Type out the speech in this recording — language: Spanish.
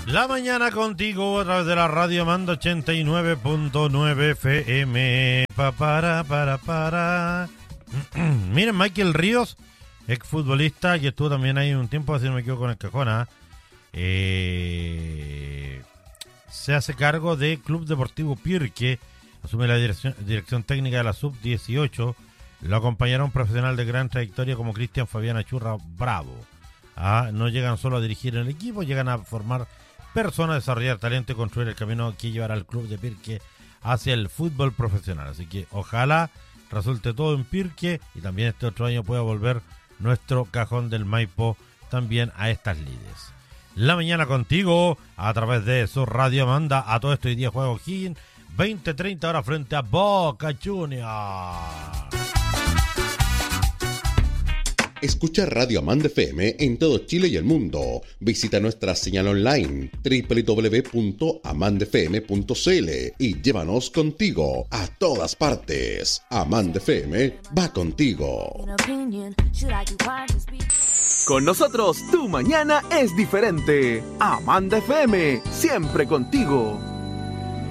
La mañana contigo a través de la radio Amanda 89.9 FM. Para. Miren, Michael Ríos, exfutbolista que estuvo también ahí un tiempo, así no me equivoco, con el Cajona. Se hace cargo de Club Deportivo Pirque, asume la dirección técnica de la Sub-18. Lo acompañará un profesional de gran trayectoria como Cristian Fabián Achurra Bravo. No llegan solo a dirigir el equipo, llegan a formar personas, desarrollar talento y construir el camino que llevará al Club de Pirque hacia el fútbol profesional. Así que ojalá resulte todo en Pirque y también este otro año pueda volver nuestro Cajón del Maipo también a estas lides. La mañana contigo a través de su radio Amanda. A todo esto hoy día juega O'Higgins 20-30 horas frente a Boca Juniors. Escucha Radio Amanda FM en todo Chile y el mundo. Visita nuestra señal online www.amandafm.cl y llévanos contigo a todas partes. Amanda FM va contigo. Con nosotros, tu mañana es diferente. Amanda FM, siempre contigo.